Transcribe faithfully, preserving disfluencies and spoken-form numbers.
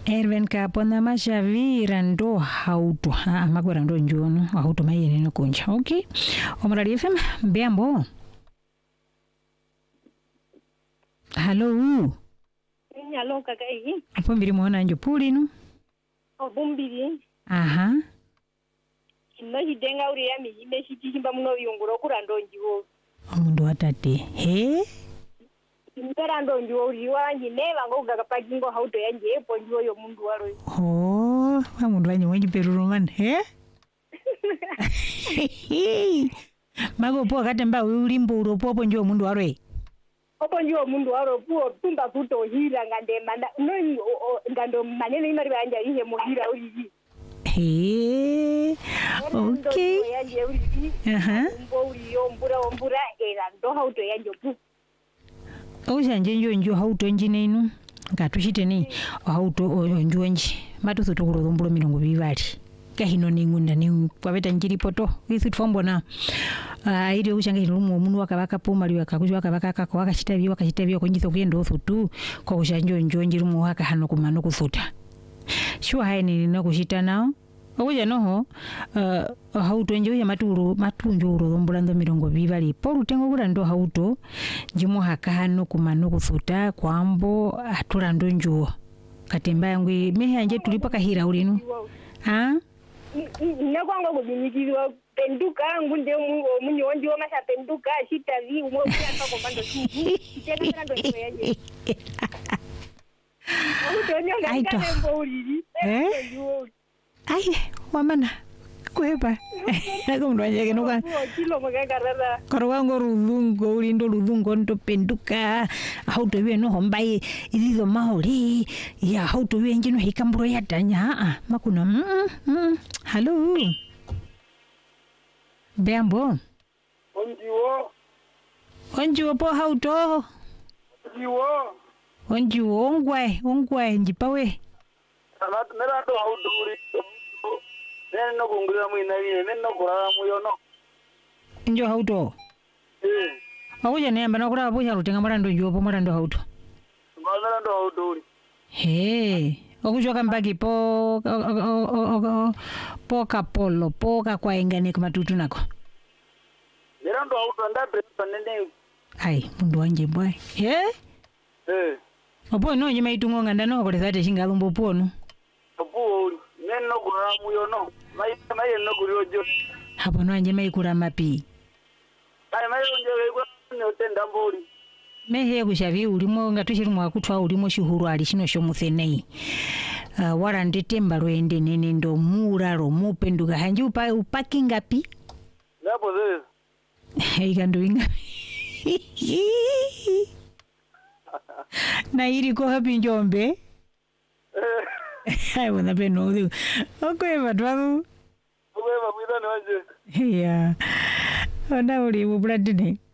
Erwen kapona mashavira ndo hauto ah magora ndo njono hauto mayene no kunja. Okay. Omrali F M Bembo. Hello. Hello kakai. Apo mbiri muona njo puli no. Obumbiri. Aha. Inoji denga uri yami imeshi chimba muno yunguro kurando njiwo. Omundu watate. He? Impera ndo njiwo uri wanji neva ngoga kapakingo hauto yanje epo njiwo yo mundu waro. Oh, amundu wanyi wenji peruru man. He? Mago po katemba ulimbo uropopo njiwo mundu waro. Opo njiwo mundu waro puo tumba kuto hira ngande manda. No ngando manene imari banja ihe muhira uri. Hey, okay. Aha. Mbori yombura ombura era ndo hauto yanjo pu. Oshanje njo njo hauto njine inu. Ngatushite ni hauto njo nji. Matu thutukuro thumburo milongo bibali. Kahino ningunda ni kwabeta njiri poto. Ithu tfombona. Ah ire ushange lumu omundu wakabaka pomali wakakuzi wakabaka kako wakashitabi wakashitabi konjitho kuyendo thutu kwa ushanjo njo njiri mu waka hano kumano kuthuta. Shua haini nakushita nao. Okuja noho uh, hauto njo ya maturu matunjo urodombula ndo mirongo bibali polu tengo kula ndo hauto njimu hakano kumano kuthuta kwambo atula ndo njo katemba yangu mehe anje tulipa kahira ulinu ha nakwango kubinyikizwa penduka ngunde munyo onje omasha penduka shita vi umwe kuyaka komando tubu tena ndo njo yaje hauto nyanga kanembo ulili eh ai wamana kweba akumndo yake nuka kilo magagarara korwango rudungo ulindo rudungo ndo penduka hauto biwe no hombai idizo mahori ya hauto biwe njino hikamburo ya danya ah makuna mm, mm. Hello Bembo onjiwo onjiwo po hauto onjiwo onjiwo ongwe ongwe njipawe Sanat mera to hauto uri neno kungura mwina yeye neno kurara muyono njo hauto eh akuja nemba nakura boya rutenga marando njopo marando hauto ngala ndo hauto uri he okujoka mbaki po po kapolo po kakwaengane kumatutu nako mera ndo hauto ndabre panene ai mundu wanje boy he eh opo no nyima itungonga ndano ko lesate shingalumbo pono opo uri neno kurara muyono mai mai no kuriojo hapo no anje mai kula mapi ai mai onje ko no tenda mbori mehe kushavi ulimo ngatushiri mwakutwa ulimo shihuru ali shino shomuthenei uh, wala ndetemba lwende nene ndo muraro mupenduka hanje upa upaki ngapi napo zeze ikando inga na iri ko hapi njombe ai wana peno udu okay batwaru Owe babida nanje ya ona uli mu bladine